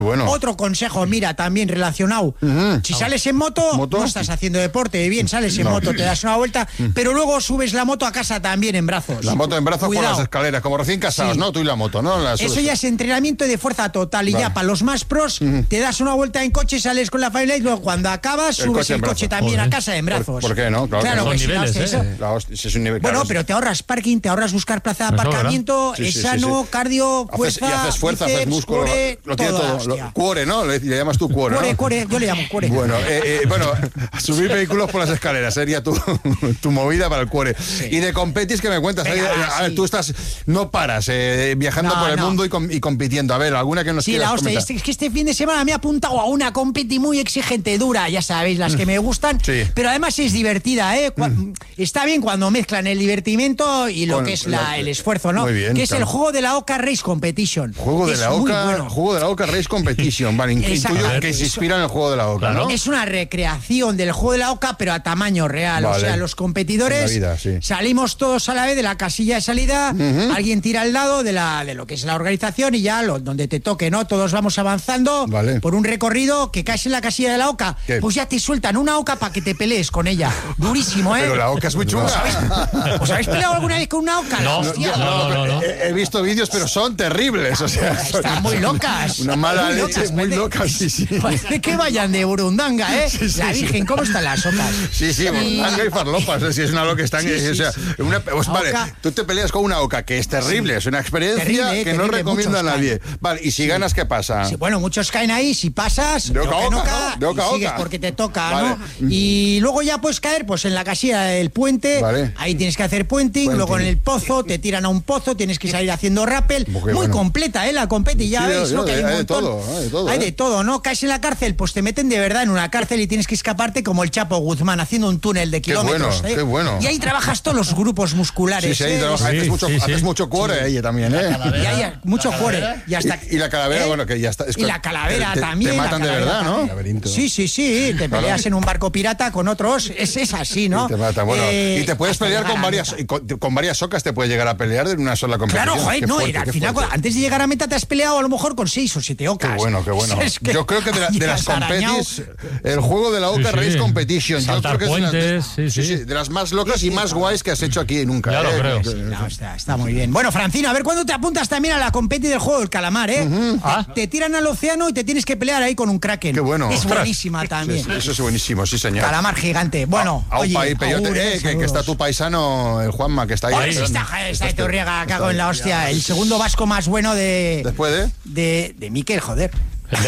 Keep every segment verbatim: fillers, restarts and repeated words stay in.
Bueno. Otro consejo, mira, también relacionado. Uh-huh. Si sales en moto, ¿Moto? no estás haciendo deporte, bien, sales en No. moto, te das una vuelta, pero luego subes la moto a casa también en brazos. La moto en brazos Cuidado. por las escaleras, como recién casados, Sí. ¿no? Tú y la moto, ¿no? La Eso subes. ya es entrenamiento de fuerza total y Vale. ya para los más pros te das una vuelta en coche, sales con la familia y luego cuando acabas El subes coche en el coche brazos. también Joder. a casa en brazos. ¿Por, por qué no? Claro, Claro que no. que Son sí, niveles, hostia, ¿eh? eso- La hostia, ese es un nivel, Bueno, claro, pero te ahorras parking, te ahorras buscar plaza de Eso, aparcamiento, Sí, es sí, sí, sano, sí. cardio, Haces, fuerza, y haces fuerza, haces bíceps, músculo, core, lo tiene todo, todo. Lo, hostia. cuore, ¿no? Le, le llamas tú cuore, Cuore, ¿no? cuore, yo le llamo cuore. Bueno, eh, eh, bueno, subir vehículos por las escaleras sería tu, tu movida para el cuore. Y de competis, ¿qué me cuentas? Venga, Ahí, va, a ver, sí. tú estás, no paras, eh, viajando No, por el no. mundo y, com- y compitiendo. A ver, alguna que nos Sí, quieras la hostia, comentar. es, es que este fin de semana me he apuntado a una competi muy exigente, dura, ya sabéis, las que me gustan, Sí. pero además es divertida, ¿eh? Cua- Está bien cuando mezclan el divertimento y lo Con que es la- la- el esfuerzo, ¿no? Muy bien, que es claro. el juego de la Oca Race Competition. Juego de Es la muy Oca, bueno. juego de la Oca Race Competition. Vale, Exacto. intuyo que se inspira en el juego de la Oca, ¿no? Es una recreación del juego de la Oca, pero a tamaño real. Vale. O sea, los competidores En la vida, sí. salimos todos a la vez de la casilla de salida, alguien tira al lado de, la, de lo que es la organización y ya lo, donde te toque, ¿no? Todos vamos avanzando Vale. por un recorrido que caes en la casilla de la Oca, ¿Qué? pues ya te sueltan una Oca para que te pelees con ella. Durísimo, ¿eh? Pero la Oca es muy chunga. ¿Os habéis peleado alguna vez con una Oca? La No, hostia. no, no, no. He, he visto vídeos, pero son terribles. O sea, son- Están muy locas. Una mala Muy leche, locas, muy parece- locas, sí, sí. Parece que vayan de Burundanga, ¿eh? Sí, sí, la sí. Virgen, ¿cómo están las ocas? Sí, sí, manga y farlopas, si es una loca están, Sí, sí, o sea, sí. una, pues, La vale, oca- tú te peleas con una oca que es terrible, es una experiencia Terrible, eh, que no terrible, recomiendo a muchos nadie. Vale, y si ganas, ¿qué pasa? Sí, bueno, muchos caen ahí, si pasas, De oca a oca en oca, oca, ¿no? De oca a y sigues oca. porque te toca, Vale. ¿no? Y luego ya puedes caer pues en la casilla del puente, Vale. ahí tienes que hacer puenting, Puenting. luego en el pozo, te tiran a un pozo, tienes que salir haciendo rappel, Muy muy bueno. completa, ¿eh? La competi, ya Sí, veis, yo- ¿no? Que hay hay un de montón. todo, hay de todo, Hay ¿eh? de todo, ¿no? Caes en la cárcel, pues te meten de verdad en una cárcel y tienes que escaparte como el Chapo Guzmán, haciendo un túnel de Qué kilómetros, bueno, ¿eh? qué bueno. Y ahí trabajas todos los grupos musculares, Sí, sí, ahí ¿eh? trabaja, Sí, haces mucho, sí, sí. haces mucho cuore ella también, ¿eh? Y ahí mucho cuore. Y, hasta, Y, y la calavera, ¿eh? bueno, que ya está. es Y que la calavera te- te- también. Te la matan de calavera verdad, ¿no? también. Laberinto. Sí, sí, sí. Te Claro. peleas en un barco pirata con otros. Es, es así, ¿no? Y te matan, bueno. Eh, y te puedes hasta pelear llegar con a varias, meta. y con, con varias ocas, te puedes llegar a pelear de una sola competición. Claro, joder, Qué no, fuerte, y al qué final, fuerte. antes de llegar a meta te has peleado a lo mejor con seis o siete ocas. Qué bueno, qué bueno. Es que Yo creo que de, la- de las has arañado. competis, el juego de la Oca Sí, sí. Race Competition, Saltar yo creo que es de puentes, las, sí, sí. de las más locas Sí, y sí, más está guays que has hecho aquí nunca. Ya lo ¿eh? creo. Que- No, está, está muy bien. Bueno, Francino, a ver cuándo te apuntas también a la competi del juego del calamar, ¿eh? Ah. Te tiran al océano y te tienes que pelear ahí con un kraken. Qué bueno. Es Ostras. buenísima también. Sí, eso es buenísimo, sí, señor. Calamar gigante. Bueno, Aupa oye, ahí, peyote, agur, eh, eh, que, que saludos. está tu paisano, el Juanma, que está ahí. Ahora sí esperando. está, está de Torriega, cago en la hostia. El segundo vasco más bueno de. Después de... De, de Miquel, joder. El,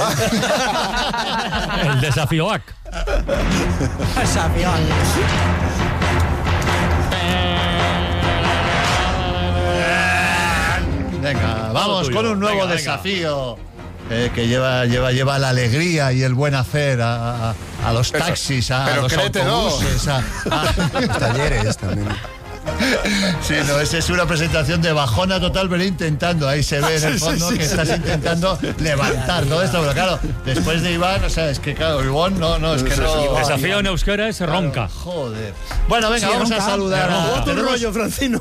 de- el desafío A C. Sapión. Venga, vamos tuyo. con un nuevo Venga, venga. desafío eh, que lleva, lleva, lleva la alegría y el buen hacer a, a- a los Pero- taxis, a, pero a los créetelo. autobuses. A, a- Talleres también. Sí, no, esa es una presentación de bajona total, pero intentando, ahí se ve en el fondo que estás intentando levantar todo esto, pero claro, después de Iván, o sea, es que claro, Iván, no, no, es que no... Desafío en euskera es ronca. Joder. Bueno, venga, Sí, vamos ronca. a saludar a... Otro Tenemos, rollo, Francino.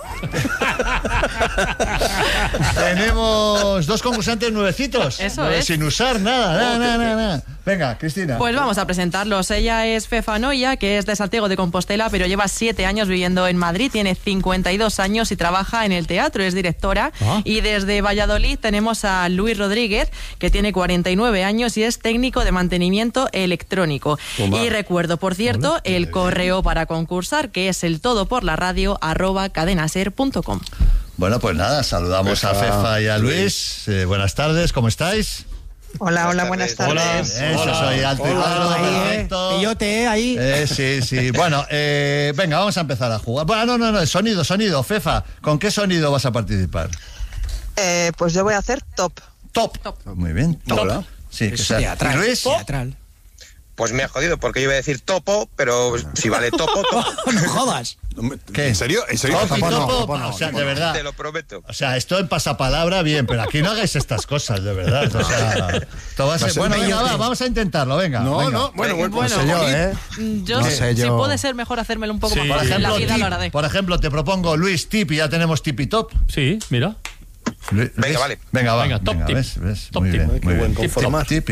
tenemos dos concursantes nuevecitos. Eso eh, es. Sin usar nada, nada, nada, nada, nada. Venga, Cristina. Pues vamos a presentarlos. Ella es Fefa Noia, que es de Santiago de Compostela, pero lleva siete años viviendo en Madrid, tiene cincuenta y dos años y trabaja en el teatro, es directora. Ah. Y desde Valladolid tenemos a Luis Rodríguez, que tiene cuarenta y nueve años y es técnico de mantenimiento electrónico. Toma. Y recuerdo, por cierto, el correo para concursar, que es el todo por la radio arroba cadenaser punto com. Bueno, pues nada, saludamos Fefa, a Fefa y a Luis. Luis. Eh, buenas tardes, ¿cómo estáis? Hola, hola, buenas tardes. Hola. Eso, Hola. soy alto y claro, Ahí, eh. perfecto. Peyote, eh, ahí. Eh, sí, sí. Bueno, eh, venga, vamos a empezar a jugar. Bueno, no, no, no, sonido, sonido. Fefa, ¿con qué sonido vas a participar? Eh, pues yo voy a hacer top. Top. Muy bien, top. Hola. Sí, que Es sea. teatral. ¿Y Luis? Teatral. Pues me ha jodido, porque yo iba a decir topo, pero si vale topo, topo, No jodas. ¿Qué? ¿En serio? ¿En serio? Top y Topo no, topo. topo no, O sea, topo de no. verdad. te lo prometo. O sea, esto en pasapalabra, bien, pero aquí no hagáis estas cosas, de verdad. O sea, esto va a ser... ser Bueno, venga, peyote. va, vamos a intentarlo, venga. No, venga. no, bueno, bueno, Bueno, no sé yo, ¿eh? Yo, No si- sé, si yo- puede ser mejor hacérmelo un poco Sí. más Por fácil, ejemplo, la vida tip, lo hará de. por ejemplo, te propongo Luis Tip y ya tenemos Tip y Top. Sí, mira. Luis, Venga, vale. Venga, va. Venga, top tip. ¿ves? ¿ves? Top Muy tip. bien, Qué muy buen bien. conformar. Tip, tip.